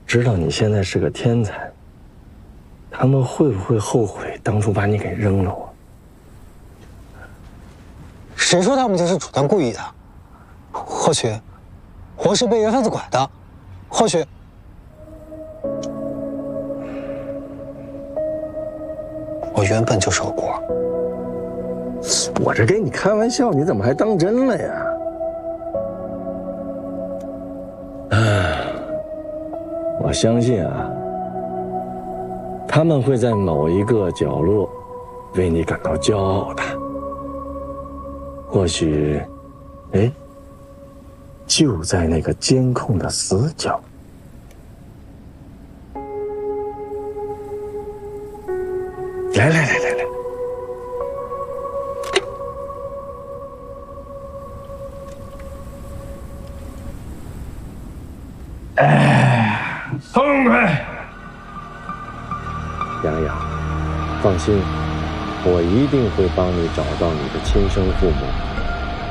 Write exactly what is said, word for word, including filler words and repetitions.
知道你现在是个天才，他们会不会后悔当初把你给扔了我？ 谁说他们就是主动故意的？或许我是被人贩子拐的，或许我原本就是个孤儿。 我这跟你开玩笑，你怎么还当真了呀？唉，我相信啊，他们会在某一个角落为你感到骄傲的。或许，哎，就在那个监控的死角。来来来来来。哎，痛快！洋洋，放心，我一定会帮你找到你的亲生父母。